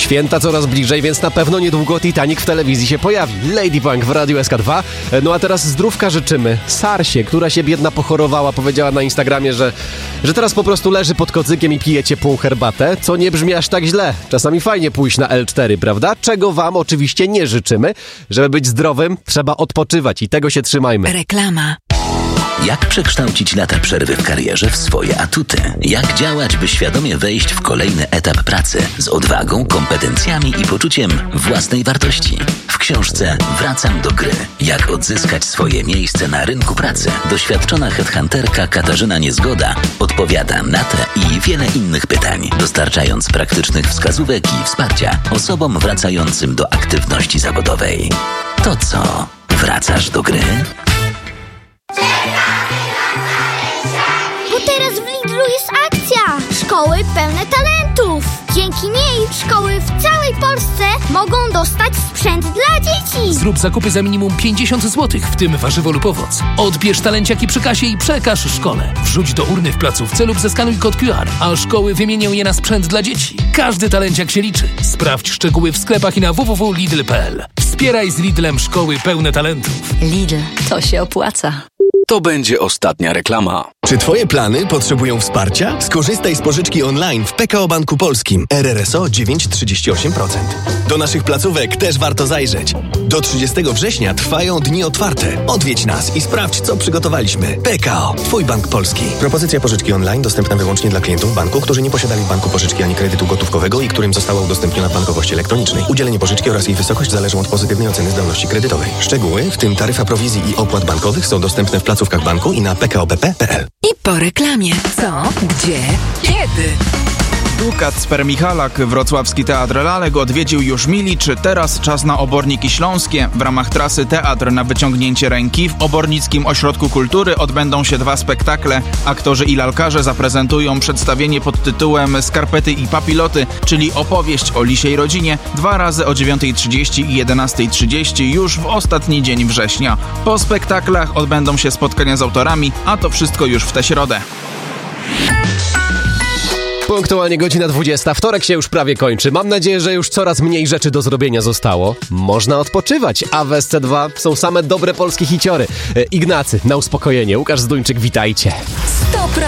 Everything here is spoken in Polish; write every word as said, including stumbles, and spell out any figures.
Święta coraz bliżej, więc na pewno niedługo Titanic w telewizji się pojawi. Ladybug w Radiu S K dwa. No a teraz zdrówka życzymy Sarsie, która się biedna pochorowała. Powiedziała na Instagramie, że, że teraz po prostu leży pod kocykiem i pije ciepłą herbatę, co nie brzmi aż tak źle. Czasami fajnie pójść na L cztery, prawda? Czego wam oczywiście nie życzymy. Żeby być zdrowym, trzeba odpoczywać i tego się trzymajmy. Reklama. Jak przekształcić lata przerwy w karierze w swoje atuty? Jak działać, by świadomie wejść w kolejny etap pracy z odwagą, kompetencjami i poczuciem własnej wartości? W książce Wracam do gry. Jak odzyskać swoje miejsce na rynku pracy? Doświadczona headhunterka Katarzyna Niezgoda odpowiada na te i wiele innych pytań, dostarczając praktycznych wskazówek i wsparcia osobom wracającym do aktywności zawodowej. To co? Wracasz do gry? Bo teraz w Lidlu jest akcja! Szkoły pełne talentów! Dzięki niej szkoły w całej Polsce mogą dostać sprzęt dla dzieci! Zrób zakupy za minimum pięćdziesiąt złotych, w tym warzywo lub owoc. Odbierz talentjaki przy kasie i przekaż szkole. Wrzuć do urny w placówce lub zeskanuj kod Q R, a szkoły wymienią je na sprzęt dla dzieci. Każdy talenciak się liczy. Sprawdź szczegóły w sklepach i na w w w kropka lidl kropka p l. Wspieraj z Lidlem szkoły pełne talentów. Lidl, to się opłaca. To będzie ostatnia reklama. Czy twoje plany potrzebują wsparcia? Skorzystaj z pożyczki online w P K O Banku Polskim. R R S O dziewięć przecinek trzydzieści osiem procent. Do naszych placówek też warto zajrzeć. Do trzydziestego września trwają dni otwarte. Odwiedź nas i sprawdź, co przygotowaliśmy. P K O. Twój bank polski. Propozycja pożyczki online dostępna wyłącznie dla klientów banku, którzy nie posiadali w banku pożyczki ani kredytu gotówkowego i którym została udostępniona w bankowości elektronicznej. Udzielenie pożyczki oraz jej wysokość zależą od pozytywnej oceny zdolności kredytowej. Szczegóły, w tym taryfa prowizji i opłat bankowych, są dostępne w placówkach banku i na p k o b p kropka p l. I po reklamie. Co? Gdzie? Kiedy? Tu Kacper Michalak. Wrocławski Teatr Lalek odwiedził już Milicz. Teraz czas na Oborniki Śląskie. W ramach trasy Teatr na wyciągnięcie ręki w Obornickim Ośrodku Kultury odbędą się dwa spektakle. Aktorzy i lalkarze zaprezentują przedstawienie pod tytułem Skarpety i papiloty, czyli opowieść o lisiej rodzinie, dwa razy o dziewiątej trzydzieści i jedenastej trzydzieści już w ostatni dzień września. Po spektaklach odbędą się spotkania z autorami, a to wszystko już w tę środę. Punktualnie godzina dwudziesta. Wtorek się już prawie kończy. Mam nadzieję, że już coraz mniej rzeczy do zrobienia zostało. Można odpoczywać, a w S C dwa są same dobre polskie hiciory. Ignacy, na uspokojenie. Łukasz Zduńczyk, witajcie. sto procent